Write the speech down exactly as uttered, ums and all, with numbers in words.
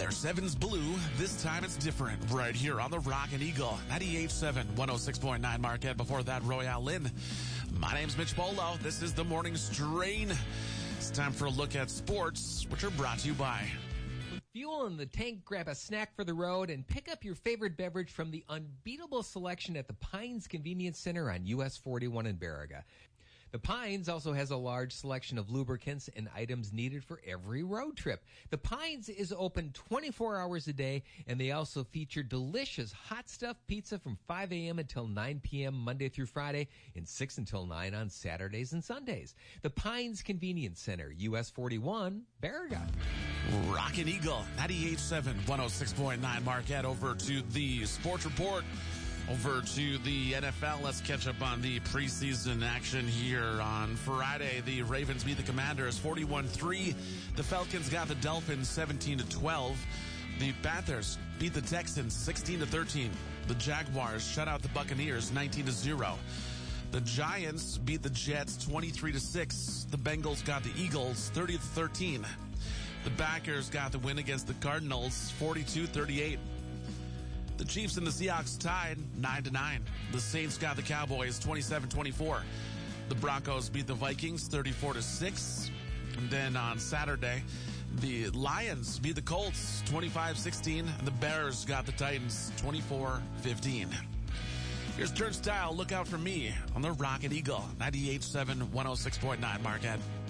there. Seven's blue. This time it's different. Right here on the Rockin' Eagle. ninety-eight point seven, one oh six point nine Marquette. Before that, Royale Lynn. My name's Mitch Bolo. This is the Morning Strain. It's time for a look at sports, which are brought to you by... With fuel in the tank, grab a snack for the road and pick up your favorite beverage from the unbeatable selection at the Pines Convenience Center on U S forty-one in Baraga. The Pines also has a large selection of lubricants and items needed for every road trip. The Pines is open twenty-four hours a day, and they also feature delicious hot stuff pizza from five a.m. until nine p.m. Monday through Friday and six until nine on Saturdays and Sundays. The Pines Convenience Center, U S forty-one, Baraga. Rockin' Eagle, ninety-eight point seven, one oh six point nine Marquette. Over to the Sports Report. Over to the N F L. Let's catch up on the preseason action here on Friday. The Ravens beat the Commanders forty-one three. The Falcons got the Dolphins seventeen to twelve. The Panthers beat the Texans sixteen to thirteen. The Jaguars shut out the Buccaneers nineteen to zero. The Giants beat the Jets twenty-three to six. The Bengals got the Eagles thirty to thirteen. The Packers got the win against the Cardinals forty-two thirty-eight. The Chiefs and the Seahawks tied nine to nine. The Saints got the Cowboys twenty-seven twenty-four. The Broncos beat the Vikings thirty-four to six. And then on Saturday, the Lions beat the Colts twenty-five sixteen. And the Bears got the Titans twenty-four fifteen. Here's Turnstile. Look out for me on the Rockin' Eagle, ninety-eight point seven, one oh six point nine Marquette.